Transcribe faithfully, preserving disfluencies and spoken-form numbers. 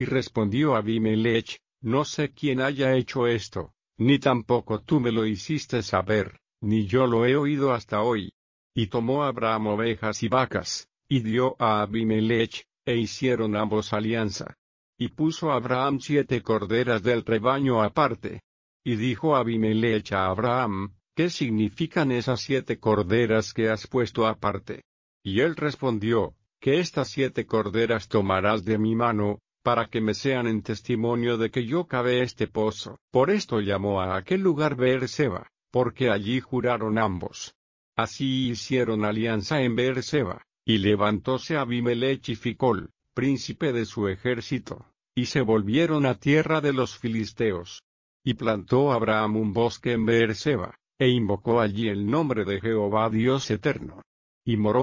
Y respondió Abimelech: No sé quién haya hecho esto, ni tampoco tú me lo hiciste saber, ni yo lo he oído hasta hoy. Y tomó Abraham ovejas y vacas, y dio a Abimelech, e hicieron ambos alianza. Y puso Abraham siete corderas del rebaño aparte. Y dijo Abimelech a Abraham: ¿Qué significan esas siete corderas que has puesto aparte? Y él respondió: Que estas siete corderas tomarás de mi mano, para que me sean en testimonio de que yo cavé este pozo. Por esto llamó a aquel lugar Beerseba, porque allí juraron ambos. Así hicieron alianza en Beerseba, y levantóse Abimelech y Ficol, príncipe de su ejército, y se volvieron a tierra de los filisteos. Y plantó Abraham un bosque en Beerseba, e invocó allí el nombre de Jehová Dios eterno. Y moró